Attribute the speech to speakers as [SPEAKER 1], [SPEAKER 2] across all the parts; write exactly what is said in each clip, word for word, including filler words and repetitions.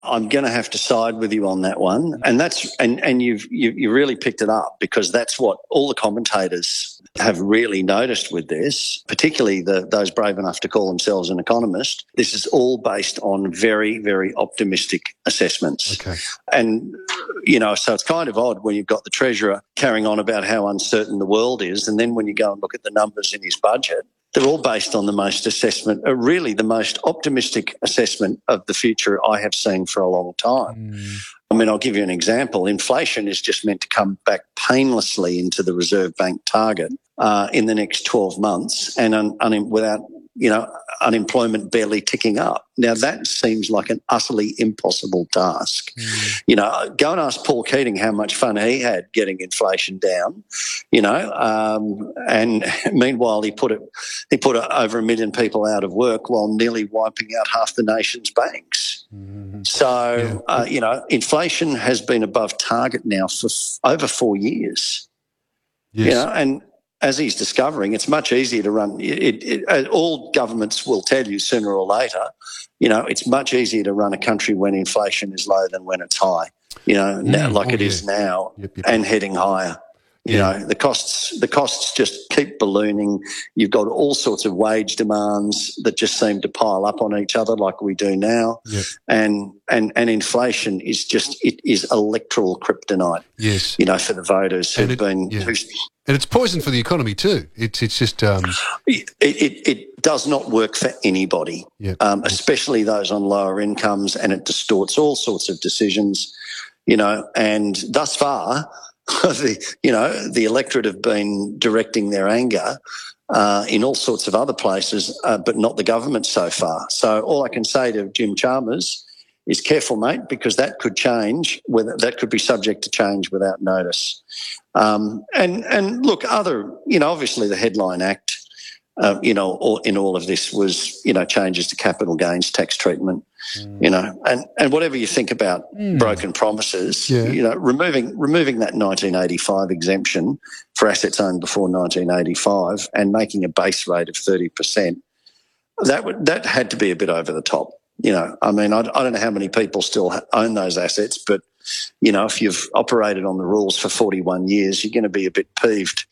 [SPEAKER 1] I'm going to have to side with you on that one, and that's and and you've you, you really picked it up, because that's what all the commentators have really noticed with this, particularly the, those brave enough to call themselves an economist. This is all based on very, very optimistic assessments.
[SPEAKER 2] Okay.
[SPEAKER 1] And, you know, so it's kind of odd when you've got the Treasurer carrying on about how uncertain the world is, and then when you go and look at the numbers in his budget, they're all based on the most assessment, uh, really the most optimistic assessment of the future I have seen for a long time. Mm. I mean, I'll give you an example. Inflation is just meant to come back painlessly into the Reserve Bank target uh, in the next twelve months, and un- un- without, you know, unemployment barely ticking up. Now, that seems like an utterly impossible task. Mm. You know, go and ask Paul Keating how much fun he had getting inflation down, you know, um, and meanwhile he put it, he put over a million people out of work while nearly wiping out half the nation's banks. Mm. So, yeah. uh, you know, inflation has been above target now for f- over four years. Yes. You know, and as he's discovering, it's much easier to run. It, it, it, all governments will tell you sooner or later, you know, it's much easier to run a country when inflation is low than when it's high, you know, mm, now, like oh, it yeah. is now yep, yep. and heading higher. You yeah. know, the costs the costs just keep ballooning. You've got all sorts of wage demands that just seem to pile up on each other like we do now.
[SPEAKER 2] Yep.
[SPEAKER 1] And and and inflation is just, it is electoral kryptonite.
[SPEAKER 2] Yes.
[SPEAKER 1] You know, for the voters who've
[SPEAKER 2] it,
[SPEAKER 1] been...
[SPEAKER 2] Yeah.
[SPEAKER 1] Who's,
[SPEAKER 2] and it's poison for the economy too. It's it's just... Um...
[SPEAKER 1] It, it, it does not work for anybody,
[SPEAKER 2] yep.
[SPEAKER 1] um, especially those on lower incomes, and it distorts all sorts of decisions, you know, and thus far... the, you know, the electorate have been directing their anger uh, in all sorts of other places, uh, but not the government so far. So all I can say to Jim Chalmers is careful, mate, because that could change, whether that could be subject to change without notice. Um, and, and look, other, you know, obviously the Headline Act, uh, you know, all, in all of this was, you know, changes to capital gains tax treatment. Mm. You know, and, and whatever you think about mm. broken promises,
[SPEAKER 2] yeah.
[SPEAKER 1] you know, removing removing that nineteen eighty-five exemption for assets owned before nineteen eighty-five and making a base rate of thirty percent, that would, that had to be a bit over the top. You know, I mean, I, I don't know how many people still own those assets, but, you know, if you've operated on the rules for forty-one years, you're going to be a bit peeved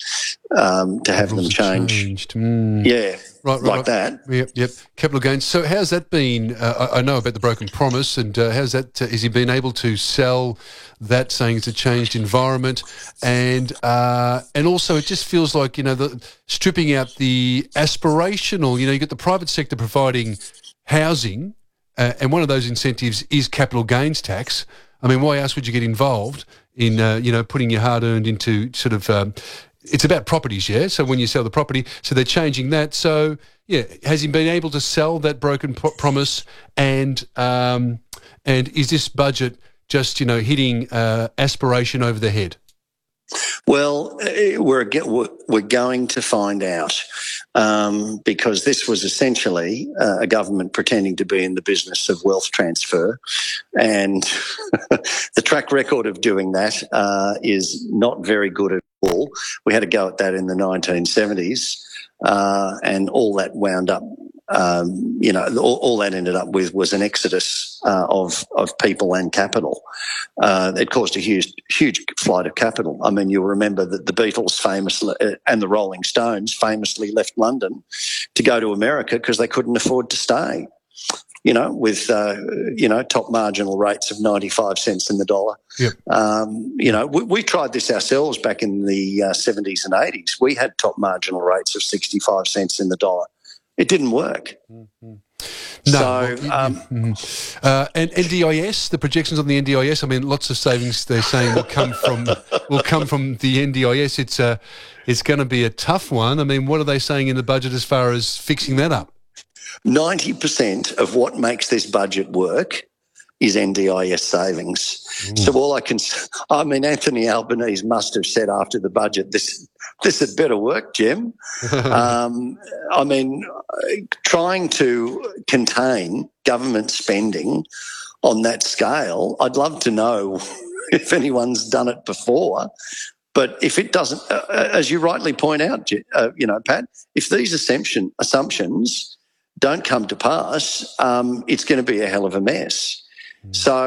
[SPEAKER 1] um, to have
[SPEAKER 2] the
[SPEAKER 1] them change.
[SPEAKER 2] Changed. Mm.
[SPEAKER 1] Yeah.
[SPEAKER 2] Right, right,
[SPEAKER 1] like
[SPEAKER 2] right.
[SPEAKER 1] that.
[SPEAKER 2] Yep, yep. Capital gains. So how's that been? Uh, I, I know about the broken promise, and uh, how's that? Uh, has he been able to sell that, saying it's a changed environment, and uh, and also it just feels like, you know, the stripping out the aspirational. You know, you got the private sector providing housing, uh, and one of those incentives is capital gains tax. I mean, why else would you get involved in uh, you know, putting your hard earned into sort of um, it's about properties, yeah? So when you sell the property, so they're changing that. So, yeah, has he been able to sell that broken pro- promise? And um, and is this budget just, you know, hitting uh, aspiration over the head?
[SPEAKER 1] Well, we're we're going to find out, um, because this was essentially uh, a government pretending to be in the business of wealth transfer, and the track record of doing that uh, is not very good at all. We had a go at that in the nineteen seventies, uh, and all that wound up. Um, you know, all, all that ended up with was an exodus uh, of of people and capital. Uh, it caused a huge, huge flight of capital. I mean, you'll remember that the Beatles famously uh, and the Rolling Stones famously left London to go to America because they couldn't afford to stay. You know, with uh, you know, top marginal rates of ninety-five cents in the dollar.
[SPEAKER 2] Yep.
[SPEAKER 1] Um, you know, we, we tried this ourselves back in the uh, seventies and eighties. We had top marginal rates of sixty-five cents in the dollar. It didn't work.
[SPEAKER 2] Mm-hmm. No,
[SPEAKER 1] so,
[SPEAKER 2] well,
[SPEAKER 1] um,
[SPEAKER 2] mm-hmm. uh, and N D I S, the projections on the N D I S. I mean, lots of savings they're saying will come from will come from the N D I S. It's uh, it's going to be a tough one. I mean, what are they saying in the budget as far as fixing that up?
[SPEAKER 1] ninety percent of what makes this budget work is N D I S savings. Mm. So all I can, I mean, Anthony Albanese must have said after the budget, this this had better work, Jim. um, I mean, trying to contain government spending on that scale, I'd love to know if anyone's done it before. But if it doesn't, uh, as you rightly point out, uh, you know, Pat, if these assumption, assumptions don't come to pass, um, it's going to be a hell of a mess. So